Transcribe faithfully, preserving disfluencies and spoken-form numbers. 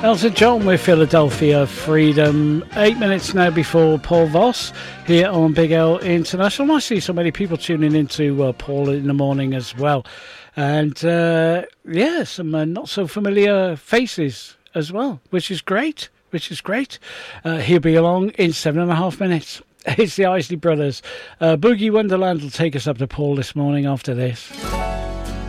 Elton John with Philadelphia Freedom. Eight minutes now before Paul Voss here on Big L International. I see so many people tuning into uh, Paul in the morning as well. And uh, yeah, some uh, not so familiar faces as well, which is great, which is great. Uh, he'll be along in seven and a half minutes. It's the Isley Brothers. Uh, Boogie Wonderland will take us up to Paul this morning after this.